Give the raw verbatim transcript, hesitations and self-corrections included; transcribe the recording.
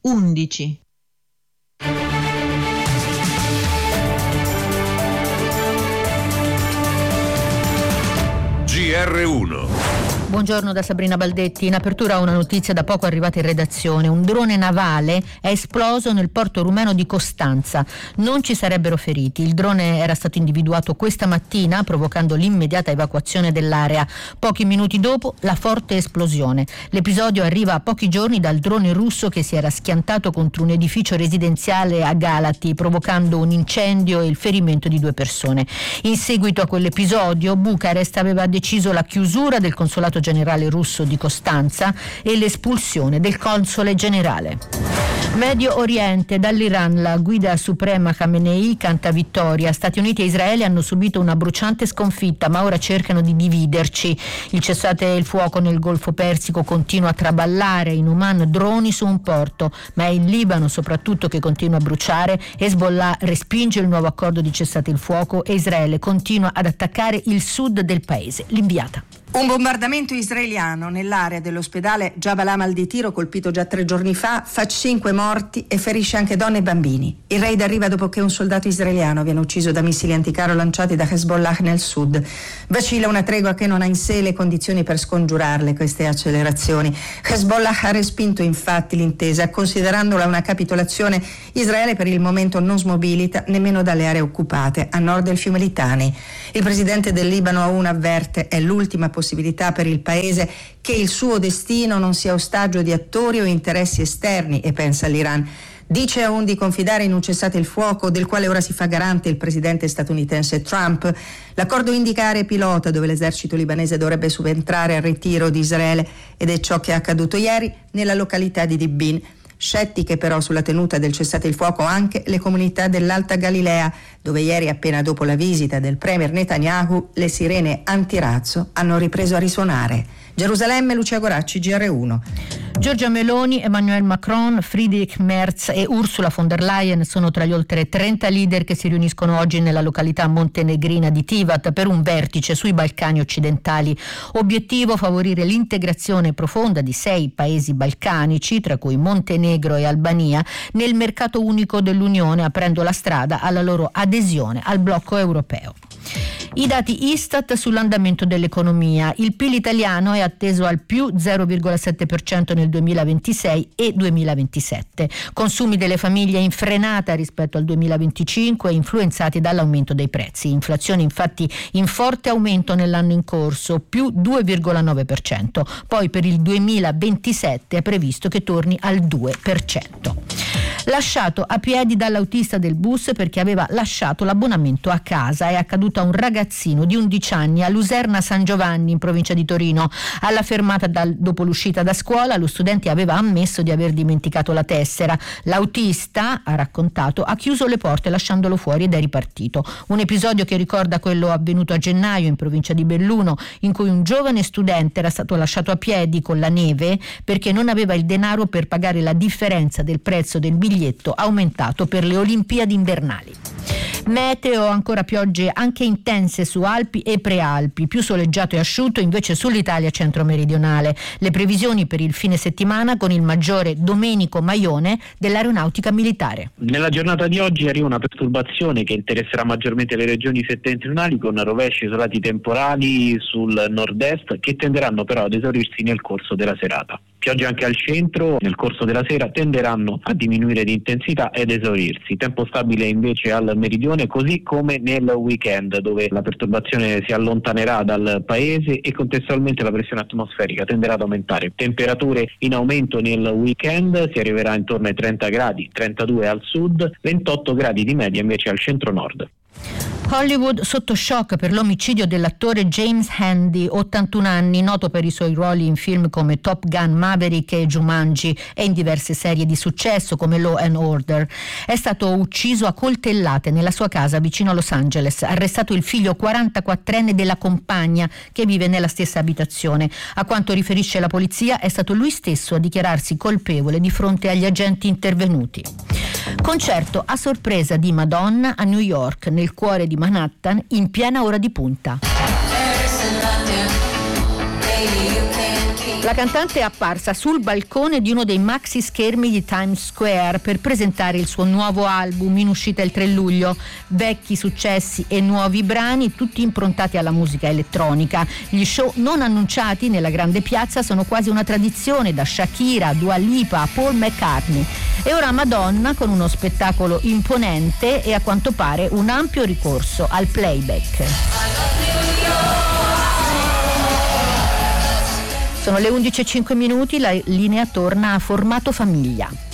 undici. G R uno. Buongiorno da Sabrina Baldetti. In apertura una notizia da poco arrivata in redazione. Un drone navale è esploso nel porto rumeno di Costanza. Non ci sarebbero feriti. Il drone era stato individuato questa mattina, provocando l'immediata evacuazione dell'area. Pochi minuti dopo la forte esplosione. L'episodio arriva a pochi giorni dal drone russo che si era schiantato contro un edificio residenziale a Galati, provocando un incendio e il ferimento di due persone. In seguito a quell'episodio, Bucarest aveva deciso la chiusura del consolato generale russo di Costanza e l'espulsione del console generale. Medio Oriente, dall'Iran la guida suprema Khamenei canta vittoria. Stati Uniti e Israele hanno subito una bruciante sconfitta, ma ora cercano di dividerci. Il cessate il fuoco nel Golfo Persico continua a traballare, in Oman droni su un porto, ma è il Libano soprattutto che continua a bruciare. Hezbollah respinge il nuovo accordo di cessate il fuoco e Israele continua ad attaccare il sud del paese. L'inviata. Un bombardamento israeliano nell'area dell'ospedale Jabal Amal di Tiro, colpito già tre giorni fa, fa cinque morti e ferisce anche donne e bambini. Il raid arriva dopo che un soldato israeliano viene ucciso da missili anticarro lanciati da Hezbollah nel sud. Vacilla una tregua che non ha in sé le condizioni per scongiurarle queste accelerazioni. Hezbollah ha respinto infatti l'intesa, considerandola una capitolazione. Israele per il momento non smobilita nemmeno dalle aree occupate a nord del fiume Litani. Il presidente del Libano Aoun avverte: è l'ultima possibilità possibilità per il paese che il suo destino non sia ostaggio di attori o interessi esterni, e pensa all'Iran. Dice Aoun di confidare in un cessate il fuoco del quale ora si fa garante il presidente statunitense Trump. L'accordo indica aree pilota dove l'esercito libanese dovrebbe subentrare al ritiro di Israele, ed è ciò che è accaduto ieri nella località di Dibin. Scettiche però sulla tenuta del cessate il fuoco anche le comunità dell'Alta Galilea, dove ieri, appena dopo la visita del premier Netanyahu, le sirene antirazzo hanno ripreso a risuonare. Gerusalemme, Lucia Goracci, G R uno. Giorgia Meloni, Emmanuel Macron, Friedrich Merz e Ursula von der Leyen sono tra gli oltre trenta leader che si riuniscono oggi nella località montenegrina di Tivat per un vertice sui Balcani occidentali. Obiettivo: favorire l'integrazione profonda di sei paesi balcanici, tra cui Montenegro e Albania, nel mercato unico dell'Unione, aprendo la strada alla loro adesione al blocco europeo. I dati Istat sull'andamento dell'economia. Il P I L italiano è atteso al più zero virgola sette per cento nel duemilaventisei e duemilaventisette. Consumi delle famiglie in frenata rispetto al duemilaventicinque, influenzati dall'aumento dei prezzi. Inflazione infatti in forte aumento nell'anno in corso, più due virgola nove per cento. Poi per il duemilaventisette è previsto che torni al due per cento. Lasciato a piedi dall'autista del bus perché aveva lasciato l'abbonamento a casa. È accaduto a un ragazzino di undici anni a Luserna San Giovanni, in provincia di Torino. Alla fermata dal, dopo l'uscita da scuola, lo studente aveva ammesso di aver dimenticato la tessera. L'autista, ha raccontato, ha chiuso le porte lasciandolo fuori ed è ripartito. Un episodio che ricorda quello avvenuto a gennaio in provincia di Belluno, in cui un giovane studente era stato lasciato a piedi con la neve perché non aveva il denaro per pagare la differenza del prezzo del biglietto aumentato per le Olimpiadi invernali. Meteo, ancora piogge anche intense su Alpi e Prealpi, più soleggiato e asciutto invece sull'Italia centro-meridionale. Le previsioni per il fine settimana con il maggiore Domenico Maione dell'Aeronautica Militare. Nella giornata di oggi arriva una perturbazione che interesserà maggiormente le regioni settentrionali, con rovesci isolati temporali sul nord-est che tenderanno però ad esaurirsi nel corso della serata. Piogge anche al centro, nel corso della sera tenderanno a diminuire di intensità ed esaurirsi. Tempo stabile invece al meridione, così come nel weekend, dove la perturbazione si allontanerà dal paese e contestualmente la pressione atmosferica tenderà ad aumentare. Temperature in aumento nel weekend, si arriverà intorno ai trenta gradi, trentadue al sud, ventotto gradi di media invece al centro-nord. Hollywood sotto shock per l'omicidio dell'attore James Handy, ottantuno anni, noto per i suoi ruoli in film come Top Gun Maverick e Jumanji e in diverse serie di successo come Law and Order. È stato ucciso a coltellate nella sua casa vicino a Los Angeles. Arrestato il figlio quarantaquattrenne della compagna che vive nella stessa abitazione. A quanto riferisce la polizia, è stato lui stesso a dichiararsi colpevole di fronte agli agenti intervenuti. Concerto a sorpresa di Madonna a New York, nel cuore di Manhattan, in piena ora di punta. La cantante è apparsa sul balcone di uno dei maxi schermi di Times Square per presentare il suo nuovo album in uscita il tre luglio. Vecchi successi e nuovi brani, tutti improntati alla musica elettronica. Gli show non annunciati nella grande piazza sono quasi una tradizione, da Shakira, Dua Lipa a Paul McCartney. E ora Madonna con uno spettacolo imponente e a quanto pare un ampio ricorso al playback. Sono le undici e cinque minuti, la linea torna a formato famiglia.